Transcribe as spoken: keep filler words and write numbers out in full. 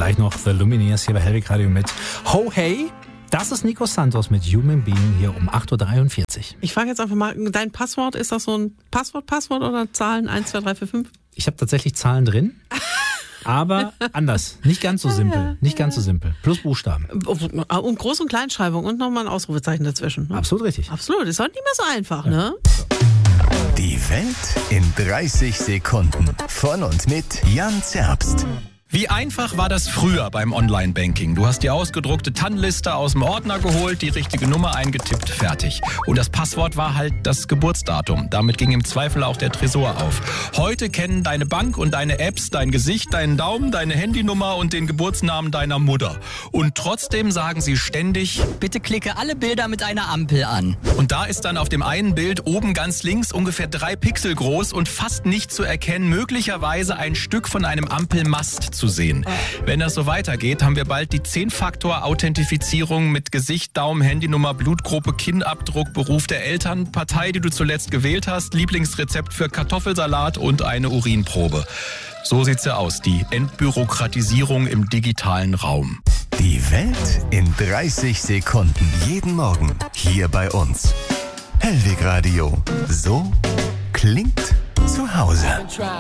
Gleich noch The Lumineers hier bei Hellwig Radio mit Ho Hey. Das ist Nico Santos mit Human Being hier um acht Uhr dreiundvierzig. Ich frage jetzt einfach mal, dein Passwort, ist das so ein Passwort, Passwort oder Zahlen eins, zwei, drei, vier, fünf? Ich habe tatsächlich Zahlen drin, aber anders. Nicht ganz so simpel. Nicht ganz so simpel. Plus Buchstaben. Und Groß- und Kleinschreibung und nochmal ein Ausrufezeichen dazwischen. Ne? Absolut richtig. Absolut, ist heute nicht mehr so einfach, ja. Ne? Die Welt in dreißig Sekunden. Von und mit Jan Zerbst. Wie einfach war das früher beim Online-Banking? Du hast die ausgedruckte T A N-Liste aus dem Ordner geholt, die richtige Nummer eingetippt, fertig. Und das Passwort war halt das Geburtsdatum. Damit ging im Zweifel auch der Tresor auf. Heute kennen deine Bank und deine Apps dein Gesicht, deinen Daumen, deine Handynummer und den Geburtsnamen deiner Mutter. Und trotzdem sagen sie ständig: Bitte klicke alle Bilder mit einer Ampel an. Und da ist dann auf dem einen Bild oben ganz links ungefähr drei Pixel groß und fast nicht zu erkennen, möglicherweise ein Stück von einem Ampelmast zu sehen. Wenn das so weitergeht, haben wir bald die zehn-Faktor-Authentifizierung mit Gesicht, Daumen, Handynummer, Blutgruppe, Kinnabdruck, Beruf der Eltern, Partei, die du zuletzt gewählt hast, Lieblingsrezept für Kartoffelsalat und eine Urinprobe. So sieht's ja aus, die Entbürokratisierung im digitalen Raum. Die Welt in dreißig Sekunden. Jeden Morgen hier bei uns. Hellwig Radio. So klingt zu Hause.